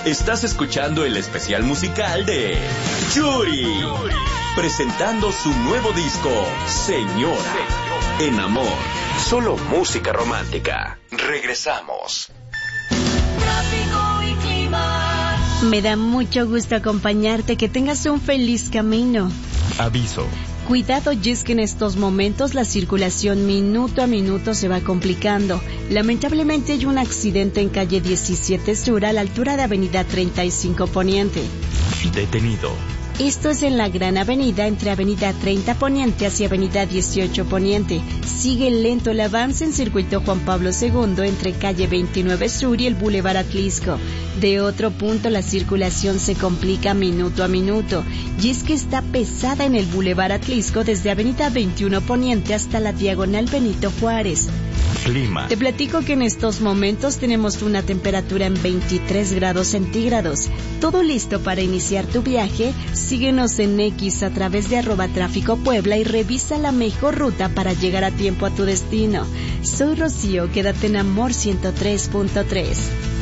Estás escuchando el especial musical de Yuri, presentando su nuevo disco, Señora, en amor, solo música romántica. Regresamos. Tráfico y clima. Me da mucho gusto acompañarte, que tengas un feliz camino. Aviso. Cuidado, y es que en estos momentos la circulación minuto a minuto se va complicando. Lamentablemente hay un accidente en calle 17 Sur a la altura de avenida 35 Poniente. Detenido. Esto es en la Gran Avenida entre avenida 30 Poniente hacia avenida 18 Poniente. Sigue lento el avance en circuito Juan Pablo II entre calle 29 Sur y el Boulevard Atlisco. De otro punto la circulación se complica minuto a minuto, y es que está pesada en el Boulevard Atlisco desde avenida 21 Poniente hasta la diagonal Benito Juárez. Clima. Te platico que en estos momentos tenemos una temperatura en 23 grados centígrados. Todo listo para iniciar tu viaje. Síguenos en X a través de @Tráfico Puebla y revisa la mejor ruta para llegar a tiempo a tu destino. Soy Rocío, quédate en Amor 103.3.